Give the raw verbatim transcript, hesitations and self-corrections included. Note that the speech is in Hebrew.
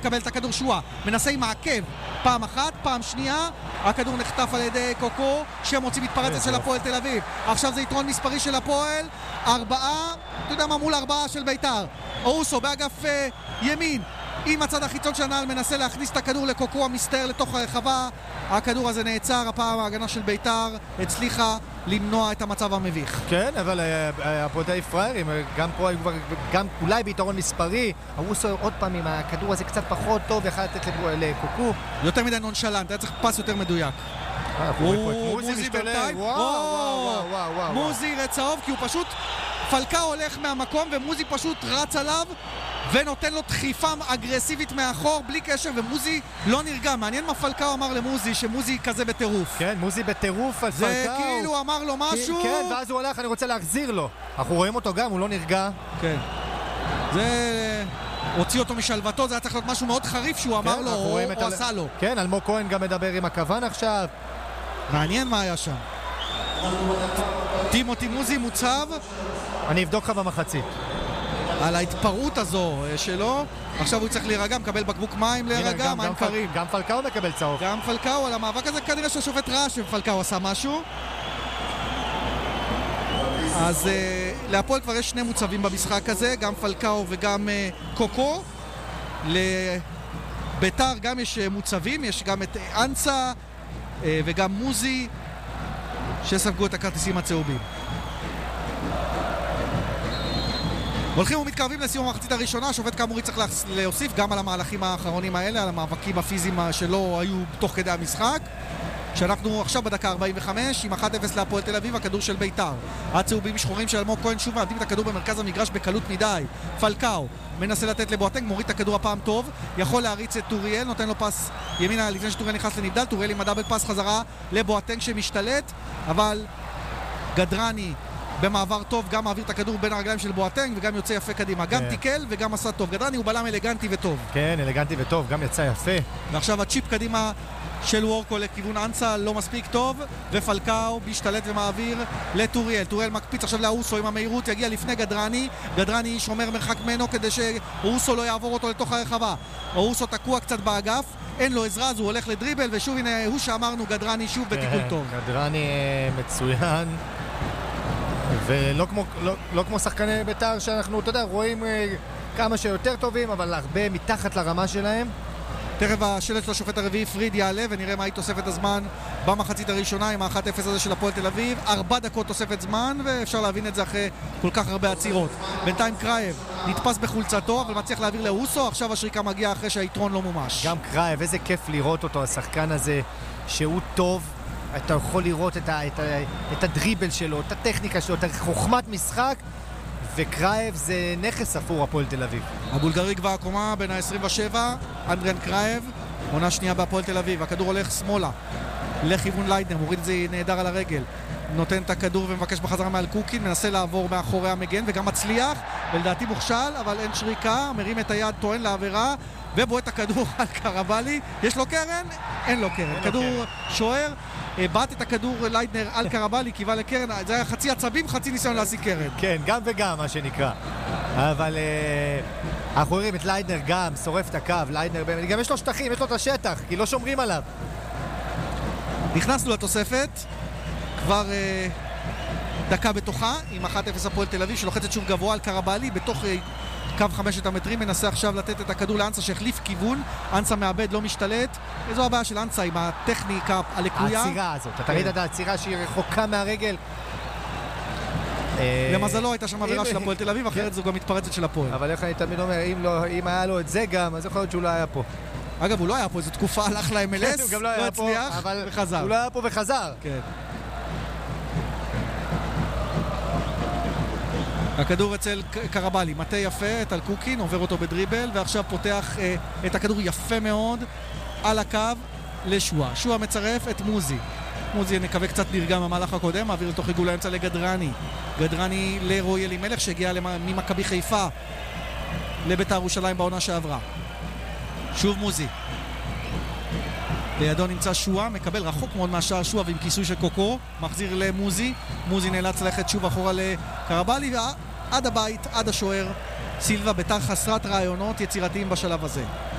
מקבל את הכדור שואה, מנסה עם מעקב פעם אחת, פעם שנייה, הכדור נחטף על ידי קוקו שמוציא מתפרצת של הפועל תל אביב. עכשיו זה יתרון מספרי של הפועל, ארבעה, אתה יודע מה, מול ארבעה של ביתר. אורוסו באגף אה, ימין עם הצד החיצון של הנעל מנסה להכניס את הכדור לקוקו המסתער לתוך הרחבה. הכדור הזה נעצר, הפעם ההגנה של ביתר הצליחה למנוע את המצב המביך. כן, אבל הפועל תל אביב פראיירים, גם פה גם אולי ביתרון מספרי, אורוסו עוד פעם עם הכדור הזה קצת פחות טוב, יכל לתת לקוקו. יותר מדי נונשלנט, היה צריך פס יותר מדויק. מוזי בינתיים, מוזי יראה צהוב כי הוא פשוט, פלקאו הולך מהמקום ומוזי פשוט רץ עליו ונותן לו דחיפה אגרסיבית מאחור בלי קשר, ומוזי לא נרגע. מעניין מה פלקאו אמר למוזי, שמוזי כזה בטירוף. כן, מוזי בטירוף על פלקאו. זה כאילו אמר לו משהו. כן, ואז הוא הולך, אני רוצה להחזיר לו. אנחנו רואים אותו גם, הוא לא נרגע. כן. זה הוציא אותו משלבתו, זה היה צריך להיות משהו מאוד חריף שהוא אמר לו או עשה לו. כן, אלמוג כהן גם מדבר עם הכוון עכשיו. מעניין מה היה שם. טימותי מוזי מוצב. אני אבדוק לך במחצית. על ההתפרעות הזו שלו. עכשיו הוא צריך להירגע, מקבל בקבוק מים להירגע, מים קרים. גם פלקאו מקבל צהוב. גם פלקאו על המאבק הזה, כנראה שהשופט ראה שפלקאו עשה משהו. אז uh, להפועל כבר יש שני מוצבים במשחק הזה, גם פלקאו וגם uh, קוקו. לביתר גם יש uh, מוצבים, יש גם את אנסה uh, וגם מוזי שספגו את הכרטיסים הצהובים. הולכים ומתקרבים לסיום המחצית הראשונה, השופט כאמור יצטרך להוסיף גם על המהלכים האחרונים האלה, על המאבקים הפיזיים שלא היו תוך כדי המשחק. שאנחנו עכשיו בדקה ארבעים וחמש עם אחת אפס להפועל תל אביב, הכדור של ביתר. הצהובים שחורים של אלמוג כהן שוב מאבדים את הכדור במרכז המגרש בקלות מדי. פלקאו מנסה לתת לבואטנג, מוריד את הכדור הפעם טוב, יכול להריץ את טוריאל, נותן לו פס ימינה לפני שטוריאל נכנס לנבדל, טוריאל עם הדאבל פס חזרה לבואטנג שמשתלט, אבל גדרני במעבר טוב גם מעביר את הכדור בין הרגליים של בואטנג וגם יוצא יפה קדימה, גם תיקל וגם עשה טוב. גדרני הוא בלם אלגנטי וטוב. כן, אלגנטי וטוב, גם יצא יפה. ועכשיו הצ'יפ קדימה של וורקו לכיוון אנסה לא מספיק טוב, ופלקאו משתלט ומעביר לטוריאל. טוריאל מקפיץ עכשיו לאורוסו עם המהירות, יגיע לפני גדרני, גדרני שומר מרחק ממנו כדי שאורוסו לא יעבור אותו לתוך הרחבה. אורוסו תקוע קצת באגף, אין לו עזרה, אז הוא הולך לדריבל, ושוב הנה הוא שאמרנו גדרני שוב בתיקול טוב. גדרני מצוין, ולא כמו, לא, לא כמו שחקני בית"ר שאנחנו, אתה יודע, רואים כמה שיותר טובים, אבל הרבה מתחת לרמה שלהם. תכף השלט של השופט הרביעי פריד יעלה ונראה מהי תוספת הזמן במחצית הראשונה עם ה-אחת אפס הזה של הפועל תל אביב. ארבע דקות תוספת זמן, ואפשר להבין את זה אחרי כל כך הרבה עצירות. בינתיים קרייב נתפס בחולצתו אבל מצליח להעביר לאורוסו, עכשיו השריקה מגיעה אחרי שהיתרון לא מומש. גם קרייב, איזה כיף לראות אותו, השחקן הזה שהוא טוב, אתה יכול לראות את, ה, את, ה, את הדריבל שלו, את הטכניקה שלו, את חוכמת משחק, וקרייב זה נכס עבור הפועל תל אביב. הבולגרי גבוה הקומה בין ה-עשרים ושבע, אנדריאן קרייב, עונה שנייה בהפועל תל אביב. הכדור הולך שמאלה לכיוון ליידנר, מוריד את זה נהדר על הרגל, נותן את הכדור ומבקש בחזרה מעל קוקין, מנסה לעבור מאחורי המגן וגם מצליח, ולדעתי מוכשל, אבל אין שריקה, מרים את היד, טוען לעבירה ובועט את הכדור על קרבלי. יש לו קרן? אין לו קרן. כדור שוער, בעת את הכדור ליידנר על קרבלי, קיבל לקרן, זה היה חצי עצבים, חצי ניסיון להשיג קרן. כן, גם וגם מה שנקרא. אבל אנחנו רואים את ליידנר גם, שורף את הקו, ליידנר באמת, גם יש לו שטחים, יש לו את השטח, כי לא שומרים עליו. נכנסנו לתוספת, כבר אה, דקה בתוכה, עם אחת אפס הפועל תל אביב, שלוחצת שוב גבוה על קרבלי, בתוך אה, קו חמשת המטרים, מנסה עכשיו לתת את הכדור לאנסה שהחליף כיוון, אנסה מאבד, לא משתלט. איזו הבעיה של אנסה עם הטכניקה הלקויה. העצירה הזאת, אתה ראית את העצירה שהיא רחוקה מהרגל. למזלו הייתה שם עבירה של הפועל תל אביב, אחרת זו גם מתפרצת של הפועל. אבל איך אני תמיד אומר, אם היה לו את זה גם, אז יכול להיות שהוא לא היה פה. אגב, הוא לא היה פה, איזו תקופה הלך ל-אם אל אס, הוא גם לא היה פה, אבל וחזר. הוא לא היה פה וחזר. כן. הכדור אצל קרבלי, מטה יפה, את על קוקין, עובר אותו בדריבל, ועכשיו פותח אה, את הכדור יפה מאוד על הקו לשואה. שואה מצרף את מוזי. מוזי נקווה קצת נרגע מהמהלך הקודם, מעביר לתוך עיגול האמצע לגדרני. גדרני לרועי אלימלך שהגיע ממכבי חיפה לבית"ר ירושלים בעונה שעברה. שוב מוזי. לידו נמצא שואה, מקבל רחוק מאוד מהשער שואה ועם כיסוי של קוקו, מחזיר למוזי, מוזי נאלץ ללכת שוב אחורה לקרבלי, ועד הבית, עד השוער, סילבה בית"ר חסרת רעיונות יצירתיים בשלב הזה.